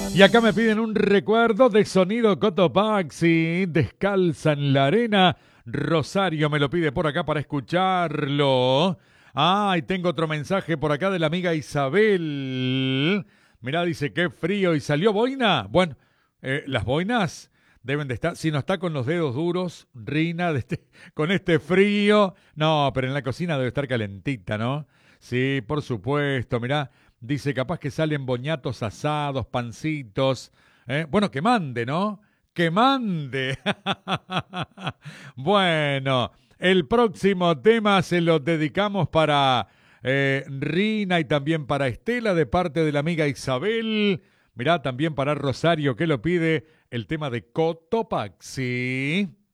Y acá me piden un recuerdo de sonido Cotopaxi, descalza en la arena. Rosario me lo pide por acá para escucharlo. Ah, y tengo otro mensaje por acá de la amiga Isabel. Mirá, dice, qué frío. ¿Y salió boina? Bueno, las boinas deben de estar, si no está con los dedos duros, Rina, con este frío. No, pero en la cocina debe estar calentita, ¿no? Sí, por supuesto, mirá. Dice, capaz que salen boñatos asados, pancitos. Bueno, que mande, ¿no? Que mande. Bueno, el próximo tema se lo dedicamos para Rina y también para Estela de parte de la amiga Isabel. Mirá, también para Rosario que lo pide el tema de Cotopaxi.